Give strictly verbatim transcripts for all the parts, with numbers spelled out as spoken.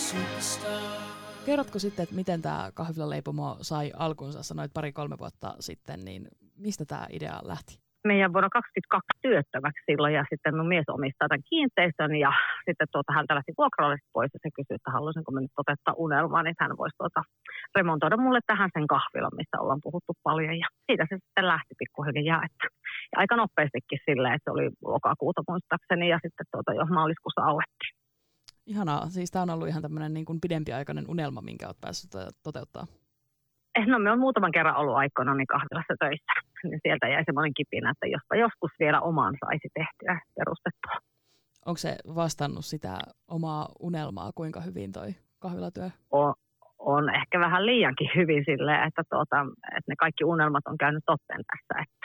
Kerrotko sitten, että miten tämä kahvilaleipomo sai alkunsa, sanoit pari-kolme vuotta sitten, niin mistä tämä idea lähti? Meidän vuonna kaksikymmentäkaksi työttömäksi silloin ja sitten mun mies omistaa tämän kiinteistön ja sitten tuota, häntä lähti vuokralle pois ja se kysyi, että haluaisinko mä nyt toteuttaa unelmaa, niin hän voisi tuota, remontoida mulle tähän sen kahvilan, mistä ollaan puhuttu paljon ja siitä se sitten lähti pikkuhiljaa. Että, ja aika nopeastikin silleen, että se oli lokakuuta muistaakseni ja sitten tuota, jo maaliskuussa auettiin. Ihanaa, siis tämä on ollut ihan tämmöinen niin kuin pidempiaikainen unelma, minkä olet päässyt toteuttaa. No me on muutaman kerran ollut aikoina niin kahvilassa töissä, niin sieltä jäi semmoinen kipinä, että jospa joskus vielä omaan saisi tehtyä perustettua. Onko se vastannut sitä omaa unelmaa, kuinka hyvin toi kahvilatyö? On, on ehkä vähän liiankin hyvin silleen, että, tuota, että ne kaikki unelmat on käynyt toteen tässä, että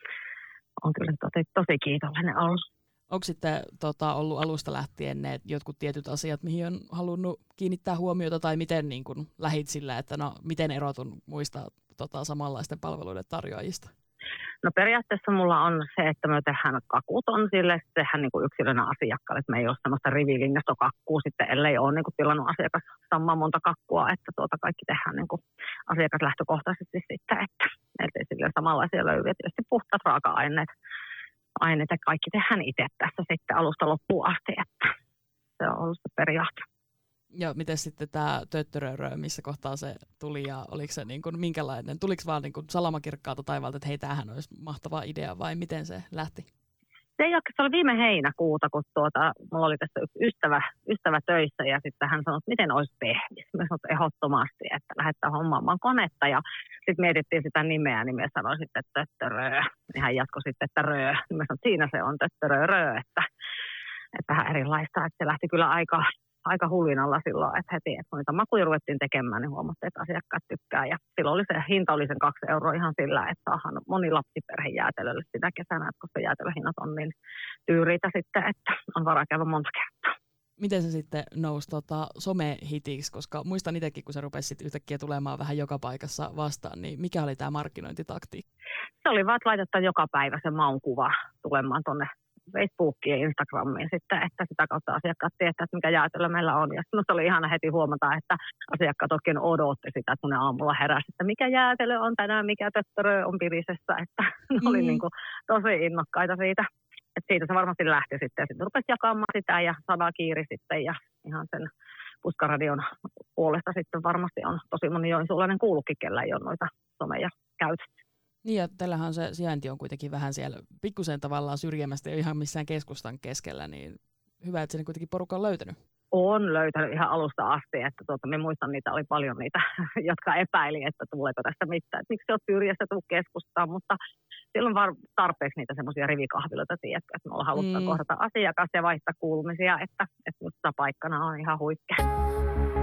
on kyllä tosi, tosi kiitollinen ollut. Onko sitten tota, ollut alusta lähtien ne jotkut tietyt asiat, mihin on halunnut kiinnittää huomiota, tai miten niin kun lähit sillä, että no, miten erotun muista tota, samanlaisten palveluiden tarjoajista? No periaatteessa mulla on se, että me tehdään kakut on sille, tehdään niin kuin yksilönä asiakkaalle, että me ei ole sellaista rivilinjastokakkua sitten, ellei ole niin kuin tilannut asiakas samaa monta kakkua, että tuota kaikki tehdään niin kuin asiakaslähtökohtaisesti sitten, että meiltä ei sille samanlaisia löydy, ja tietysti puhtaat raaka-aineet. Aineet ja kaikki tehdään itse tässä sitten alusta loppuun asti, että se on ollut se periaate. Ja miten sitten tämä töttöröörö, missä kohtaa se tuli ja oliko se niin kuin minkälainen? Tuliko vaan niin kuin salamakirkkaalta taivaalta, että hei, tämähän olisi mahtava idea vai miten se lähti? Se, se oli viime heinäkuuta, kun tuota, mulla oli tässä yksi ystävä, ystävä töissä ja sitten hän sanoi, että miten olisi pehmis. Mä sanoin ehdottomasti, että lähdetään hommaamaan konetta ja sitten mietittiin sitä nimeä, niin mä sanoin sitten, että töttöröö. Niin hän jatkoi sitten, että röö. Niin mä sanoin, että siinä se on töttöröö, että, että vähän erilaista. Että se lähti kyllä aika, aika hulinalla silloin, että heti, että kun niitä makuja ruvettiin tekemään, niin huomattiin, että asiakkaat tykkää. Ja silloin oli se hinta oli sen kaksi euroa ihan sillä, että saadaan moni lapsiperhe jäätelölle sitä kesänä, että koska jäätelöhinnat on niin tyyriitä sitten, että on varaa käydä monta kertaa. Miten se sitten nousi tota, some-hitiksi, koska muistan itsekin, kun se rupesi sit yhtäkkiä tulemaan vähän joka paikassa vastaan, niin mikä oli tämä markkinointitaktiikka? Se oli vaan, että laitetaan joka päivä se maun kuva tulemaan tuonne Facebookiin ja Instagramiin sitten, että sitä kautta asiakkaat tietää, että mikä jäätelö meillä on. Ja minusta oli ihana heti huomata, että asiakkaat oikein odotti sitä, kun ne aamulla heräsi, että mikä jäätelö on tänään, mikä töttörö on pirisessä, että ne mm. oli niin kuin tosi innokkaita siitä. Että siitä se varmasti lähti sitten ja sitten rupesi jakamaan sitä ja sadaa kiiri sitten ja ihan sen puskaradion puolesta sitten varmasti on tosi moni joensuulainen kuullutkin, kellä ei ole noita someja käytetty. Niin ja tällähän se sijainti on kuitenkin vähän siellä pikkusen tavallaan syrjemmästä ja ihan missään keskustan keskellä, niin hyvä, että sen kuitenkin porukka on löytänyt. On löytänyt ihan alusta asti, että tuota, me muistan niitä, oli paljon niitä, jotka epäili, että tuleeko tästä mitään, että miksi olet syrjässä, tuu keskustaan, mutta silloin on tarpeeksi niitä semmoisia rivikahviloita, tiedätkö, että me halutaan mm. kohdata asiakas ja vaihtaa kuulumisia, että, että paikkana on ihan huikea.